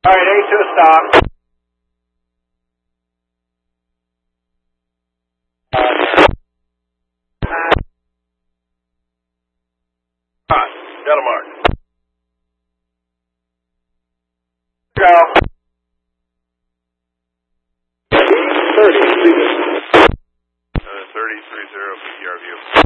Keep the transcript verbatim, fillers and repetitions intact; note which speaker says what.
Speaker 1: All right, A two, stop.
Speaker 2: Hot. Delta mark.
Speaker 1: Go.
Speaker 2: thirty, uh, thirty, three zero, P T R view.